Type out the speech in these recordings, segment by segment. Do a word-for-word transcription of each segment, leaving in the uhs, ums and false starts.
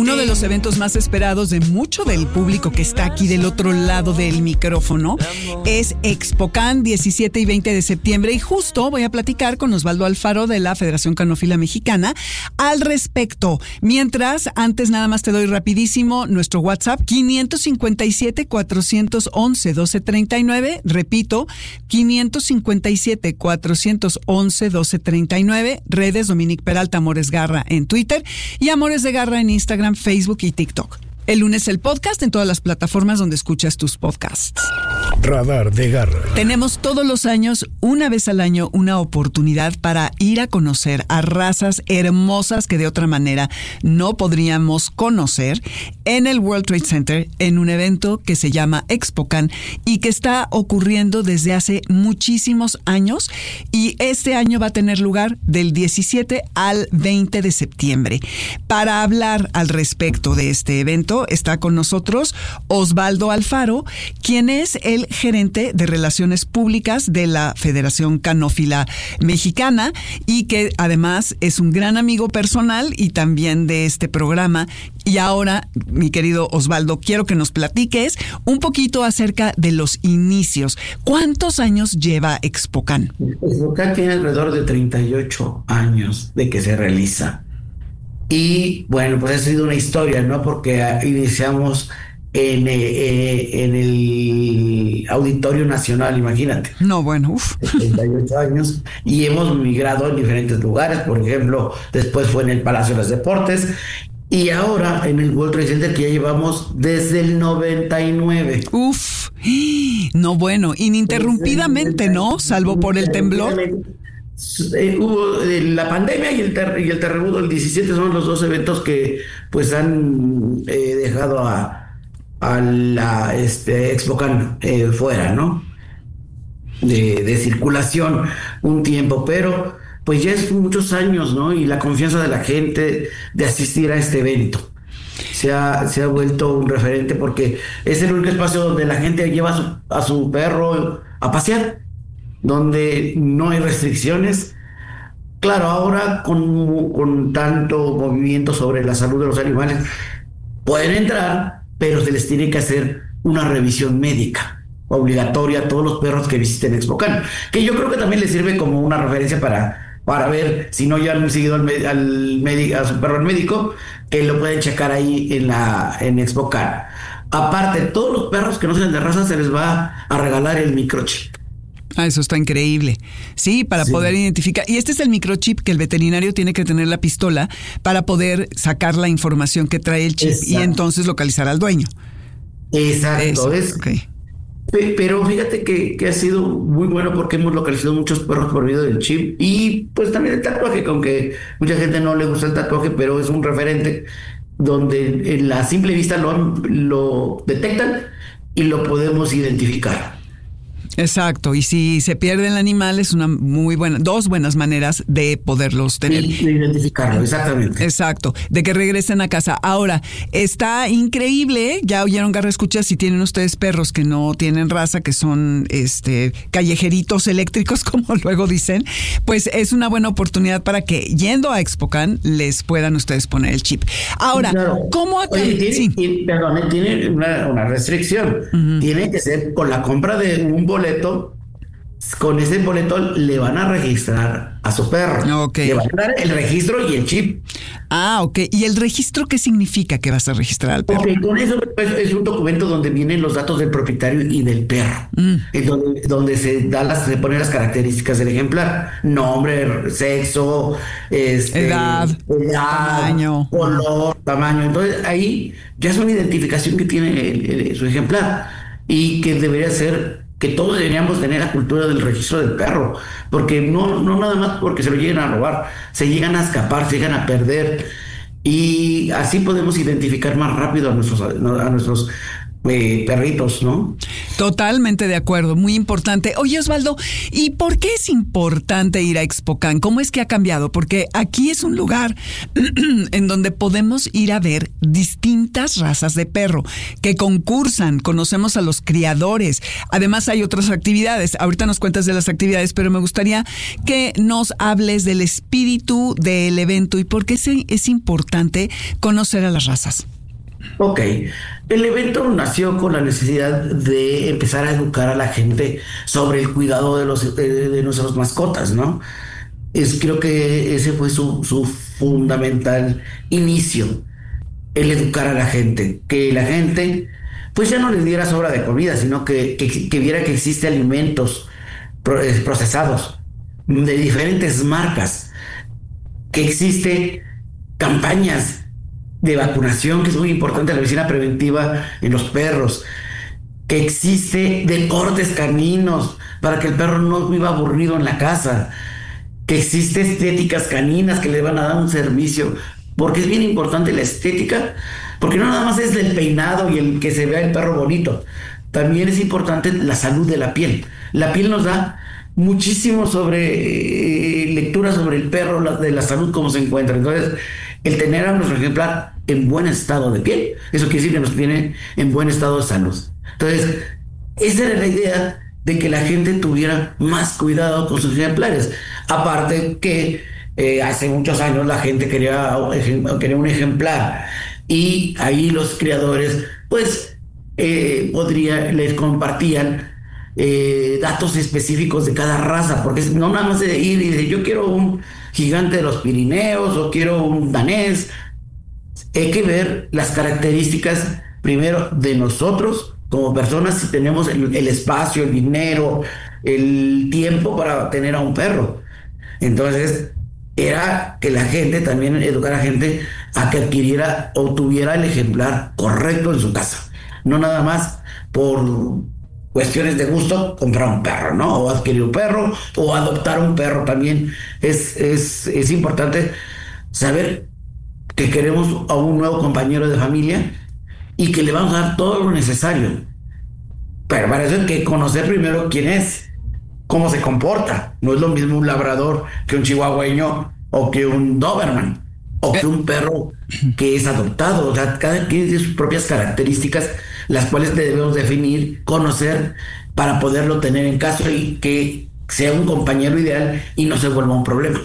Uno de los eventos más esperados de mucho del público que está aquí del otro lado del micrófono es Expocan, diecisiete y veinte de septiembre, y justo voy a platicar con Osvaldo Alfaro de la Federación Canófila Mexicana al respecto. Mientras, antes nada más te doy rapidísimo nuestro WhatsApp, quinientos cincuenta y siete, cuatrocientos once, doce treinta y nueve, repito, quinientos cincuenta y siete, cuatrocientos once, doce treinta y nueve, redes Dominique Peralta Amores Garra en Twitter y Amores de Garra en Instagram, Facebook y TikTok. El lunes el podcast en todas las plataformas donde escuchas tus podcasts. Radar de Garra. Tenemos todos los años, una vez al año, una oportunidad para ir a conocer a razas hermosas que de otra manera no podríamos conocer en el World Trade Center en un evento que se llama Expocan y que está ocurriendo desde hace muchísimos años, y este año va a tener lugar del diecisiete al veinte de septiembre. Para hablar al respecto de este evento está con nosotros Osvaldo Alfaro, quien es el gerente de Relaciones Públicas de la Federación Canófila Mexicana y que además es un gran amigo personal y también de este programa. Y ahora, mi querido Osvaldo, quiero que nos platiques un poquito acerca de los inicios. ¿Cuántos años lleva Expocan? Expocan tiene alrededor de treinta y ocho años de que se realiza. Y bueno, pues ha sido una historia, ¿no? Porque iniciamos en, eh, en el Auditorio Nacional, imagínate. No, bueno, uff. treinta y ocho años, y hemos migrado en diferentes lugares. Por ejemplo, después fue en el Palacio de los Deportes, y ahora en el World Trade Center, que ya llevamos desde el noventa y nueve. Uf, no, bueno, ininterrumpidamente, ¿no? Salvo por el temblor. Eh, hubo eh, la pandemia y el, ter- y el terremoto del diecisiete son los dos eventos que pues han eh, dejado a, a la este, Expocan eh, fuera, ¿no? De, de circulación un tiempo, pero pues ya es muchos años, ¿no? Y la confianza de la gente de asistir a este evento se ha, se ha vuelto un referente, porque es el único espacio donde la gente lleva a su, a su perro a pasear, donde no hay restricciones. Claro, ahora con, con tanto movimiento sobre la salud de los animales, pueden entrar, pero se les tiene que hacer una revisión médica obligatoria a todos los perros que visiten Expocan, que yo creo que también les sirve como una referencia para, para ver si no ya han seguido al, al médico, a su perro al médico, que lo pueden checar ahí en, la, en Expocan. Aparte, todos los perros que no sean de raza se les va a regalar el microchip. Ah, eso está increíble. Sí, para sí. poder identificar. Y este es el microchip que el veterinario tiene que tener la pistola para poder sacar la información que trae el chip. Exacto. Y entonces localizar al dueño. Exacto. Eso, es, okay. Pero fíjate que, que ha sido muy bueno, porque hemos localizado muchos perros por medio del chip, y pues también el tatuaje, que aunque mucha gente no le gusta el tatuaje, pero es un referente donde en la simple vista lo, lo detectan y lo podemos identificar. Exacto, y si se pierde el animal es una muy buena, dos buenas maneras de poderlos tener. Y de identificarlo, exactamente. Exacto, de que regresen a casa. Ahora, está increíble, ya oyeron Garra Escucha, si tienen ustedes perros que no tienen raza, que son este callejeritos eléctricos, como luego dicen, pues es una buena oportunidad para que, yendo a Expocan, les puedan ustedes poner el chip. Ahora, claro. ¿Cómo acá? Oye, tiene, sí. tiene, perdón, tiene una, una restricción. Uh-huh. Tiene que ser con la compra de un boleto. Con ese boleto le van a registrar a su perro. Okay. Le van a dar el registro y el chip. Ah, ok. ¿Y el registro qué significa que vas a registrar al perro? Ok, con eso pues, es un documento donde vienen los datos del propietario y del perro. Mm. Es donde, donde se da las, se ponen las características del ejemplar: nombre, sexo, este, edad, edad, tamaño, color, tamaño. Entonces ahí ya es una identificación que tiene el, el, su ejemplar, y que debería ser que todos deberíamos tener la cultura del registro del perro, porque no, no nada más porque se lo lleguen a robar, se llegan a escapar, se llegan a perder, y así podemos identificar más rápido a nuestros, a nuestros eh, perritos, ¿no? Totalmente de acuerdo, muy importante. Oye, Osvaldo, ¿y por qué es importante ir a Expocan? ¿Cómo es que ha cambiado? Porque aquí es un lugar en donde podemos ir a ver distintas razas de perro que concursan, conocemos a los criadores. Además hay otras actividades. Ahorita nos cuentas de las actividades, pero me gustaría que nos hables del espíritu del evento y por qué es, es importante conocer a las razas. Ok, el evento nació con la necesidad de empezar a educar a la gente sobre el cuidado de los de, de nuestras mascotas, ¿no? Es, creo que ese fue su, su fundamental inicio, el educar a la gente, que la gente pues ya no les diera sobra de comida, sino que, que, que viera que existen alimentos procesados de diferentes marcas, que existe campañas de vacunación, que es muy importante, la medicina preventiva en los perros, que existe deportes caninos para que el perro no viva aburrido en la casa, que existe estéticas caninas que le van a dar un servicio, porque es bien importante la estética, porque no nada más es el peinado y el que se vea el perro bonito, también es importante la salud de la piel. La piel nos da muchísimo sobre eh, lectura sobre el perro, la, de la salud, cómo se encuentra. Entonces, el tener a nuestro ejemplar en buen estado de piel, eso quiere decir que nos tiene en buen estado de salud. Entonces, esa era la idea de que la gente tuviera más cuidado con sus ejemplares. Aparte que eh, hace muchos años la gente quería, quería un ejemplar y ahí los criadores, pues, eh, podría, les compartían eh, datos específicos de cada raza, porque no nada más de ir y decir, yo quiero un gigante de los Pirineos o quiero un danés. Hay que ver las características primero de nosotros como personas, si tenemos el, el espacio, el dinero, el tiempo para tener a un perro. Entonces era que la gente también educara a la gente a que adquiriera o tuviera el ejemplar correcto en su casa, no nada más por cuestiones de gusto comprar un perro, ¿no? O adquirir un perro o adoptar un perro. También es, es, es importante saber que queremos a un nuevo compañero de familia y que le vamos a dar todo lo necesario. Pero para eso hay que conocer primero quién es, cómo se comporta. No es lo mismo un labrador que un chihuahueño o que un doberman o que un perro que es adoptado. O sea, cada quien tiene sus propias características, las cuales debemos definir, conocer, para poderlo tener en casa y que sea un compañero ideal y no se vuelva un problema.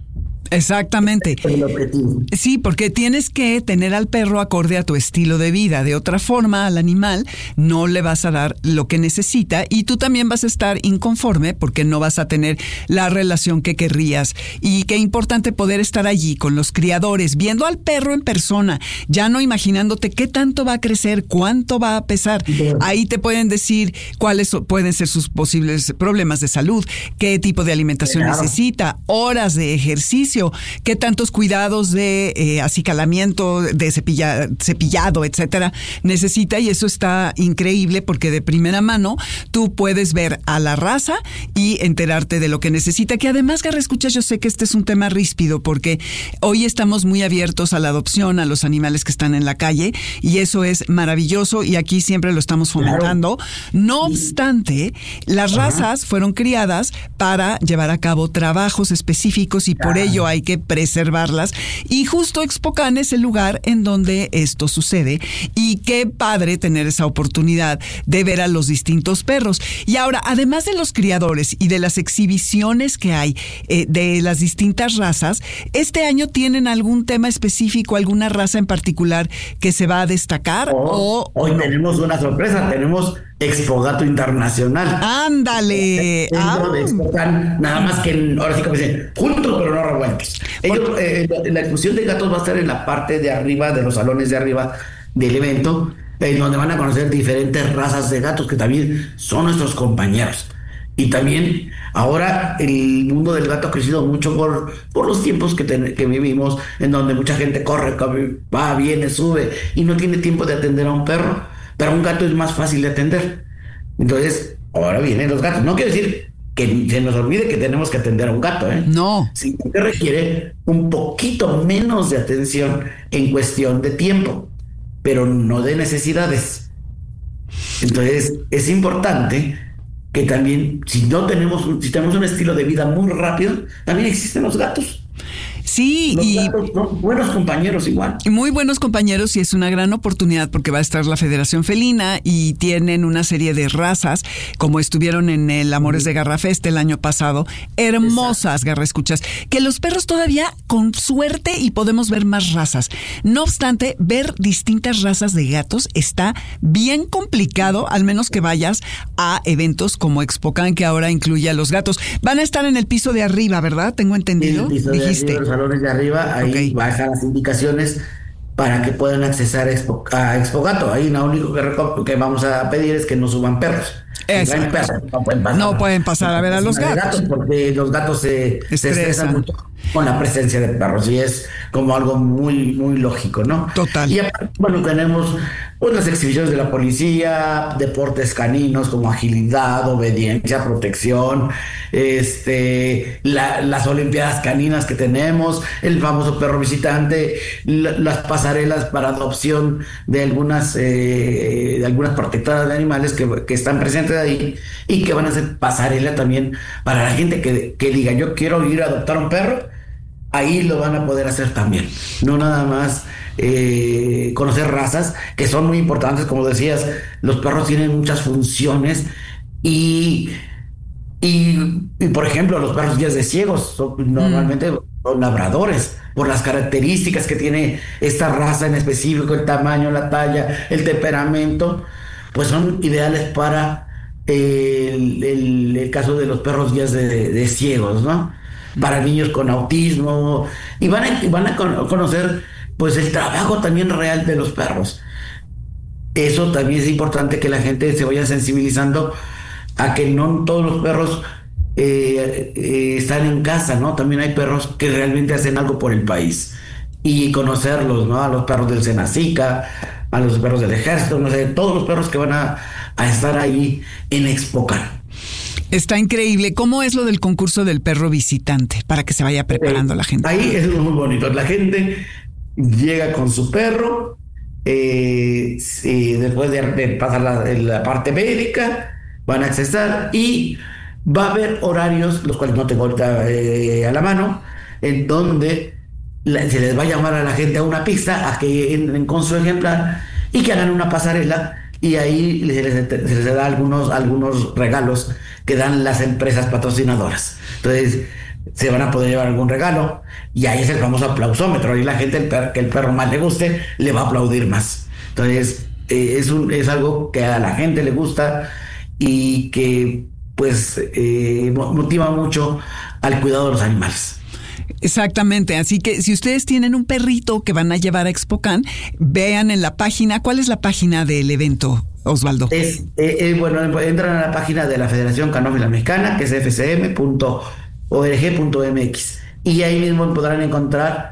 Exactamente. Es el objetivo. Sí, porque tienes que tener al perro acorde a tu estilo de vida. De otra forma, al animal no le vas a dar lo que necesita y tú también vas a estar inconforme porque no vas a tener la relación que querrías. Y qué importante poder estar allí con los criadores, viendo al perro en persona, ya no imaginándote qué tanto va a crecer, cuánto va a pesar. Ahí te pueden decir cuáles pueden ser sus posibles problemas de salud, qué tipo de alimentación claro. necesita, horas de ejercicio, qué tantos cuidados de eh, acicalamiento, de cepilla, cepillado, etcétera, necesita, y eso está increíble porque de primera mano tú puedes ver a la raza y enterarte de lo que necesita, que además, Garra Escuchas, yo sé que este es un tema ríspido porque hoy estamos muy abiertos a la adopción, a los animales que están en la calle, y eso es maravilloso y aquí siempre lo estamos fomentando. Claro. No obstante, las Ajá. razas fueron criadas para llevar a cabo trabajos específicos y claro. por ello hay que preservarlas, y justo Expocan es el lugar en donde esto sucede, y qué padre tener esa oportunidad de ver a los distintos perros. Y ahora, además de los criadores y de las exhibiciones que hay eh, de las distintas razas, ¿este año tienen algún tema específico, alguna raza en particular que se va a destacar? Oh, o hoy no? Tenemos una sorpresa, tenemos Expo Gato Internacional. ¡Ándale! Dentro de Expocan, nada más que ahora sí como dicen, juntos pero no revueltos. Ellos, eh, la, la exposición de gatos va a estar en la parte de arriba, de los salones de arriba del evento, en donde van a conocer diferentes razas de gatos que también son nuestros compañeros. Y también ahora el mundo del gato ha crecido mucho por, por los tiempos que, ten, que vivimos, en donde mucha gente corre, va, viene, sube y no tiene tiempo de atender a un perro. Pero un gato es más fácil de atender. Entonces, ahora vienen los gatos. No quiero decir que se nos olvide que tenemos que atender a un gato, ¿eh? No. Sí, que requiere un poquito menos de atención en cuestión de tiempo, pero no de necesidades. Entonces, es importante que también, si no tenemos, si tenemos un estilo de vida muy rápido, también existen los gatos. Sí, Los y gatos son buenos compañeros igual. muy buenos compañeros, y es una gran oportunidad porque va a estar la Federación Felina y tienen una serie de razas, como estuvieron en el Amores de Garra Fest el año pasado, hermosas garra escuchas, que los perros todavía con suerte y podemos ver más razas. No obstante, ver distintas razas de gatos está bien complicado, al menos que vayas a eventos como Expocan, que ahora incluye a los gatos. Van a estar en el piso de arriba, ¿verdad? Tengo entendido. El piso de Dijiste. arriba, los salones de arriba, ahí Okay. bajan las indicaciones para que puedan accesar a Expo, a Expogato. Ahí lo único que, reco- que vamos a pedir es que no suban perros. Si Eso. traen perros, no pueden pasar. No pueden pasar a ver a los De gatos. porque los gatos se, se Estresan. estresan mucho con la presencia de perros y es como algo muy, muy lógico, ¿no? Total. Y aparte, bueno, tenemos pues, las exhibiciones de la policía, deportes caninos como agilidad, obediencia, protección, este, la- las olimpiadas caninas que tenemos, el famoso perro visitante, la- las pasarelas para adopción de algunas, eh, de algunas protectoras de animales que, que están presentes ahí y que van a ser pasarela también para la gente que, que diga yo quiero ir a adoptar un perro. Ahí lo van a poder hacer también. No nada más eh, conocer razas, que son muy importantes. Como decías, los perros tienen muchas funciones y, y, y, por ejemplo, los perros guías de ciegos son, normalmente mm. son labradores, por las características que tiene esta raza en específico, el tamaño, la talla, el temperamento, pues son ideales para eh, el, el, el caso de los perros guías de, de ciegos, ¿no? Para niños con autismo, y van a, van a conocer pues el trabajo también real de los perros. Eso también es importante, que la gente se vaya sensibilizando a que no todos los perros eh, eh, están en casa, ¿no? También hay perros que realmente hacen algo por el país, y conocerlos, ¿no? A los perros del Senacica, a los perros del Ejército, no sé, todos los perros que van a, a estar ahí en Expocan. Está increíble. ¿Cómo es lo del concurso del perro visitante? Para que se vaya preparando eh, la gente. Ahí es muy bonito. La gente llega con su perro, eh, y después de, de pasar la, la parte médica, van a accesar y va a haber horarios, los cuales no tengo ahorita eh, a la mano, en donde la, se les va a llamar a la gente a una pista a que entren con su ejemplar y que hagan una pasarela. Y ahí se les, se les da algunos, algunos regalos que dan las empresas patrocinadoras. Entonces, se van a poder llevar algún regalo, y ahí es el famoso aplausómetro. Y la gente, el per, que el perro más le guste, le va a aplaudir más. Entonces, eh, es, un, es algo que a la gente le gusta y que, pues, eh, motiva mucho al cuidado de los animales. Exactamente, así que si ustedes tienen un perrito que van a llevar a Expocan, vean en la página. ¿Cuál es la página del evento, Osvaldo? Es, eh, eh, bueno, entran a la página de la Federación Canófila Mexicana, que es f c m punto org punto m x, y ahí mismo podrán encontrar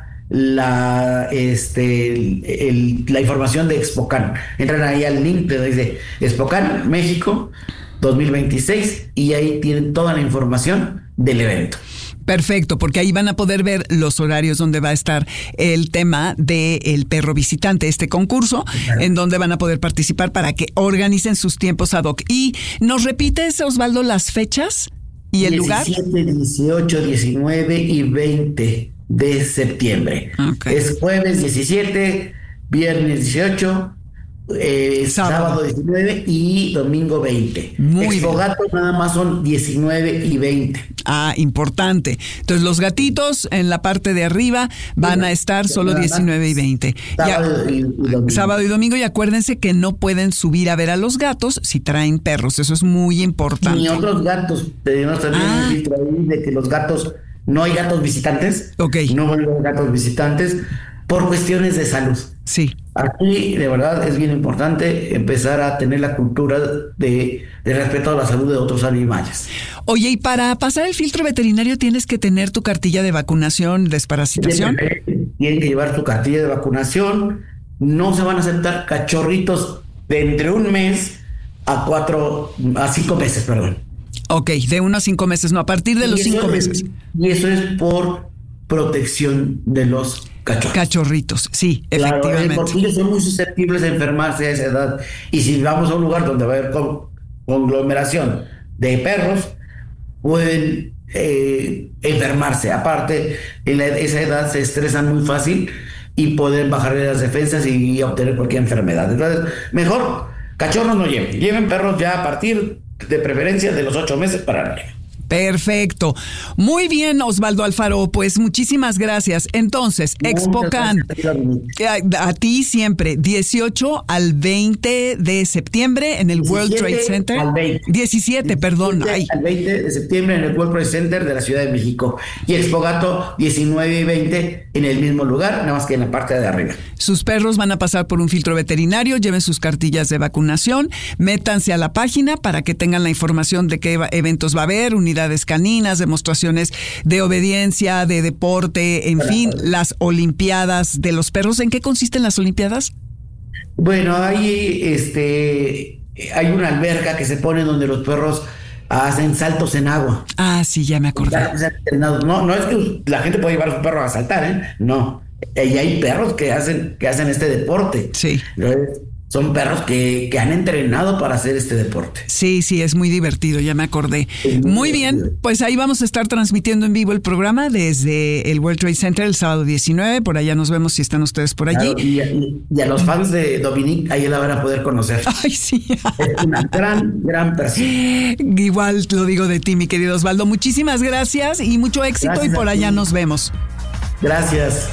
la, este, el, el, la información de Expocan. Entran ahí al link que dice Expocan México dos mil veintiséis y ahí tienen toda la información del evento. Perfecto, porque ahí van a poder ver los horarios donde va a estar el tema del perro visitante, este concurso, claro, en donde van a poder participar para que organicen sus tiempos ad hoc. ¿Y nos repites, Osvaldo, las fechas y el lugar? diecisiete, dieciocho, diecinueve y veinte de septiembre. Okay. Es jueves diecisiete, viernes dieciocho, Eh, sábado. sábado diecinueve y domingo veinte. Muy Expogato nada más son diecinueve y veinte. Ah, importante. Entonces los gatitos en la parte de arriba van sí, a estar solo diecinueve y veinte. Sábado y, y domingo. Sábado y domingo, y acuérdense que no pueden subir a ver a los gatos si traen perros. Eso es muy importante. Ni otros gatos. Tenemos también ah. un filtro ahí de que los gatos, no hay gatos visitantes. Ok. No hay gatos visitantes por cuestiones de salud. Sí. Aquí, de verdad, es bien importante empezar a tener la cultura de, de respeto a la salud de otros animales. Oye, y para pasar el filtro veterinario tienes que tener tu cartilla de vacunación, desparasitación. Tienen que llevar tu cartilla de vacunación. No se van a aceptar cachorritos de entre un mes a cuatro, a cinco meses, perdón. Ok, de uno a cinco meses, no, a partir de los cinco meses. Y eso es por protección de los cachorros. Cachorritos, sí, Claro, efectivamente. porque ellos son muy susceptibles a enfermarse a esa edad. Y si vamos a un lugar donde va a haber con, conglomeración de perros, pueden eh, enfermarse. Aparte, en la, esa edad se estresan muy fácil y pueden bajar las defensas y, y obtener cualquier enfermedad. Entonces, mejor cachorros no lleven. Lleven perros ya a partir de preferencia de los ocho meses para arriba. Perfecto. Muy bien, Osvaldo Alfaro, pues muchísimas gracias. Entonces, ExpoCan, a, a ti siempre, dieciocho al veinte de septiembre en el World Trade Center. Al veinte. diecisiete, perdón. Ay. Al veinte de septiembre en el World Trade Center de la Ciudad de México. Y Expogato, diecinueve y veinte en el mismo lugar, nada más que en la parte de arriba. Sus perros van a pasar por un filtro veterinario, lleven sus cartillas de vacunación, métanse a la página para que tengan la información de qué eventos va a haber, unidades caninas, demostraciones de obediencia, de deporte, en fin, las Olimpiadas de los perros. ¿En qué consisten las Olimpiadas? Bueno, hay este hay una alberca que se pone donde los perros hacen saltos en agua. Ah, sí, ya me acordé. No, no es que la gente puede llevar a sus perros a saltar, ¿eh? No. Y hay perros que hacen, que hacen este deporte. Sí. Son perros que, que han entrenado para hacer este deporte. Sí, sí, es muy divertido, ya me acordé. Muy bien, pues ahí vamos a estar transmitiendo en vivo el programa desde el World Trade Center el sábado diecinueve. Por allá nos vemos si están ustedes por allí. Claro, y, y, y a los fans de Dominique ahí la van a poder conocer. Ay, sí. Es una gran, gran persona. Igual lo digo de ti, mi querido Osvaldo. Muchísimas gracias y mucho éxito. Gracias, y por allá nos vemos. Gracias.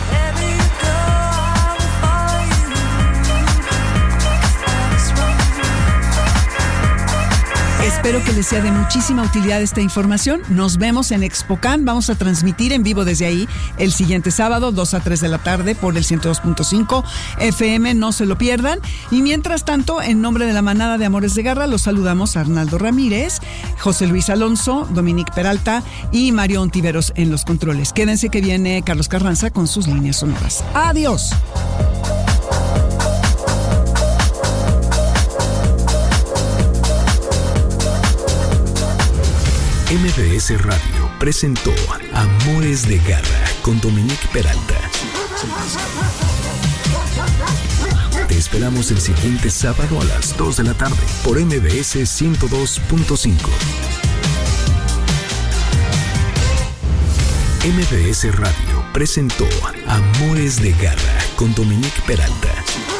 Espero que les sea de muchísima utilidad esta información. Nos vemos en ExpoCan. Vamos a transmitir en vivo desde ahí el siguiente sábado, dos a tres de la tarde, por el ciento dos punto cinco F M. No se lo pierdan. Y mientras tanto, en nombre de la manada de Amores de Garra, los saludamos a Arnaldo Ramírez, José Luis Alonso, Dominique Peralta y Mario Ontiveros en los controles. Quédense que viene Carlos Carranza con sus líneas sonoras. ¡Adiós! M B S Radio presentó Amores de Garra con Dominique Peralta. Te esperamos el siguiente sábado a las dos de la tarde por M B S ciento dos punto cinco. M B S Radio presentó Amores de Garra con Dominique Peralta.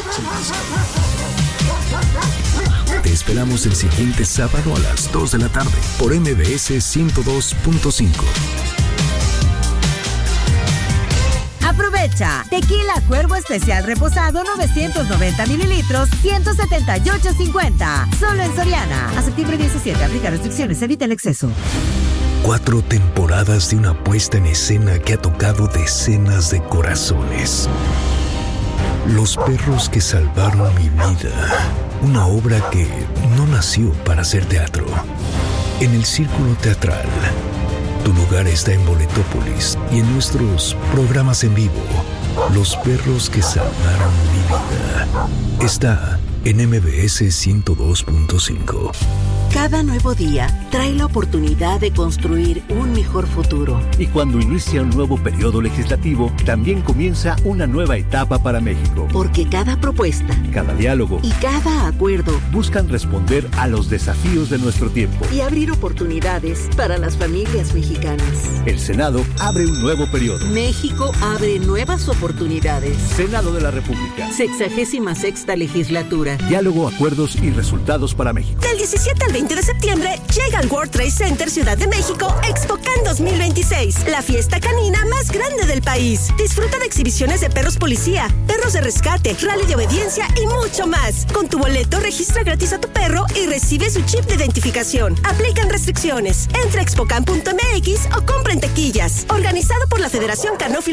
Te esperamos el siguiente sábado a las dos de la tarde por M B S ciento dos punto cinco. Aprovecha. Tequila Cuervo Especial Reposado novecientos noventa mililitros, ciento setenta y ocho cincuenta. Solo en Soriana. A septiembre diecisiete. Aplica restricciones. Evita el exceso. Cuatro temporadas de una puesta en escena que ha tocado decenas de corazones. Los perros que salvaron mi vida. Una obra que no nació para hacer teatro. En el Círculo Teatral. Tu lugar está en Boletópolis y en nuestros programas en vivo. Los perros que salvaron mi vida. Está en M B S ciento dos punto cinco. Cada nuevo día trae la oportunidad de construir un mejor futuro. Y cuando inicia un nuevo periodo legislativo, también comienza una nueva etapa para México. Porque cada propuesta, cada diálogo y cada acuerdo buscan responder a los desafíos de nuestro tiempo y abrir oportunidades para las familias mexicanas. El Senado abre un nuevo periodo. México abre nuevas oportunidades. Senado de la República. Sexagésima sexta legislatura. Diálogo, acuerdos y resultados para México. Del diecisiete al veinte de septiembre llega al World Trade Center Ciudad de México ExpoCan dos mil veintiséis, la fiesta canina más grande del país. Disfruta de exhibiciones de perros policía, perros de rescate, rally de obediencia y mucho más. Con tu boleto registra gratis a tu perro y recibe su chip de identificación. Aplican restricciones. Entra a expocan punto m x o compra en taquillas. Organizado por la Federación Canófila